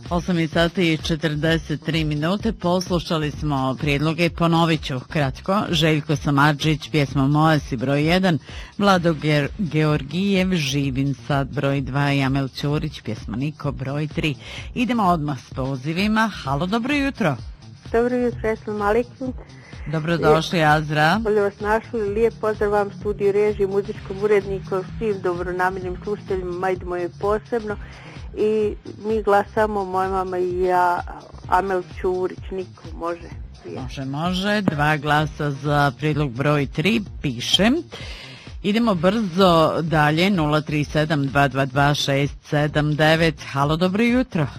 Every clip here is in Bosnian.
8 sati i 43 minute, poslušali smo prijedloge, ponovit ću kratko. Željko Samardžić, pjesma Moja si broj 1, Vlado Georgijev, Živin sad broj 2 i Amel Ćurić, pjesma Niko broj 3. Idemo odmah s pozivima. Halo, dobro jutro. Dobro jutro, assalamu alaikum. Dobrodošli, Azra. Bolje vas našli, lijep pozdrav vam, studiju režiji, muzičkom uredniku, svim dobronamjernim slušateljima, majde moje posebno. I mi glasamo, moja mama i ja, Amel Ćurić, Niko, može. Može. 2 glasa za prijedlog broj 3, pišem. Idemo brzo dalje, 037-222-679. Halo, dobro jutro.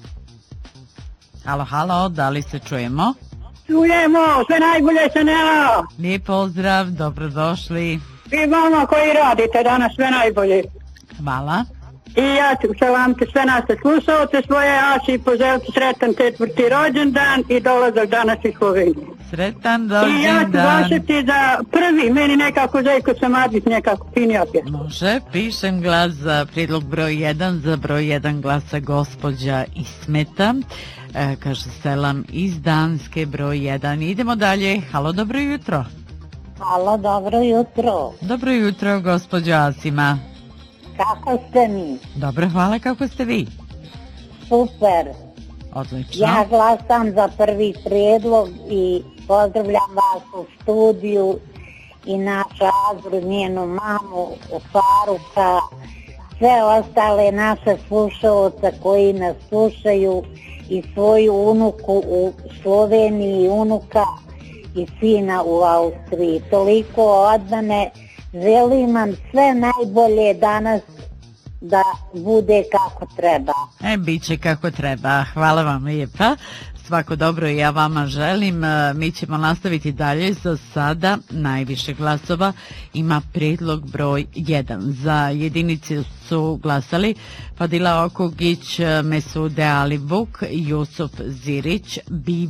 Halo, da li se čujemo? Čujemo, sve najbolje se nema. Lijep pozdrav, dobrodošli. I vama koji radite danas sve najbolje. Hvala. I ja ću selamiti sve naše slušalce svoje, ja ću i poželiti sretan 4. rođendan i dolazak danas iz Slovenije. Sretan rođendan. I ja ću glasiti za prvi, meni nekako Željko Samardžić nekako finija pjesma. Može, pišem glas za prijedlog broj 1, za broj 1 glasa gospođa Ismeta. Kaže selam iz Danske broj 1. Idemo dalje. Halo, dobro jutro. Halo, dobro jutro. Dobro jutro, gospođo Asima. Kako ste mi? Dobro, hvala, kako ste vi? Super. Odlično. Ja glasam za prvi prijedlog i pozdravljam vas u studiju i našu Azru, njenu mamu, Faruka, sve ostale naše slušalce koji nas slušaju i svoju unuku u Sloveniji, unuka i sina u Austriji. Toliko od mene, želim vam sve najbolje danas da bude kako treba. Bit će kako treba. Hvala vam lijepa. Svako dobro i ja vama želim. Mi ćemo nastaviti dalje. Za sada najviše glasova ima prijedlog broj 1. Za jedinicu su glasali Fadila Okugić, Mesude Alibuk, Jusuf Zirić,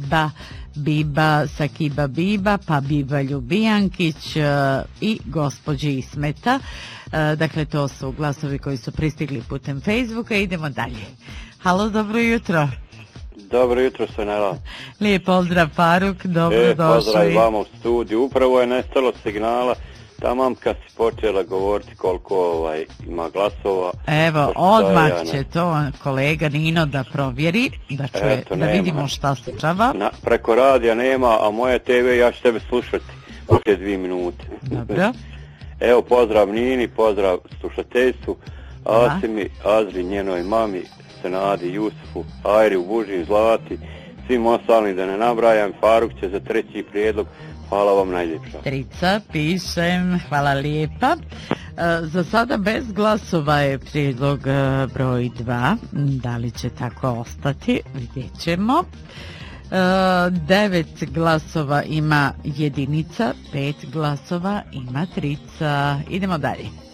Biba Sakiba Biba, pa Biba Ljubijankić i gospođi Ismeta. Dakle, to su glasovi koji su pristigli putem Facebooka. Idemo dalje. Halo, dobro jutro. Dobro jutro, Sonela. Lijep pozdrav, Faruk, dobrodošli. Pozdrav vam u studiju. Upravo je nestalo signala, tamam kad si počela govoriti koliko ima glasova. Evo, odmah će to kolega Nino da provjeri, da čuje, da vidimo šta se čava. Preko radija nema, a moje TV ja ću tebe slušati u te 2 minute. Dobro. Evo, pozdrav Nini, pozdrav slušateljstvu, Asimi, Azri, njenoj mami, Senadi, Jusufu, Ajri, Buži, Zlati, svim ostalim da ne nabrajam. Faruk će za 3. prijedlog. Hvala vam najljepša. 3, pišem, hvala lijepa. Za sada bez glasova je prijedlog broj 2. Da li će tako ostati? Vidjet ćemo. 9 glasova ima jedinica, 5 glasova ima 3. Idemo dalje.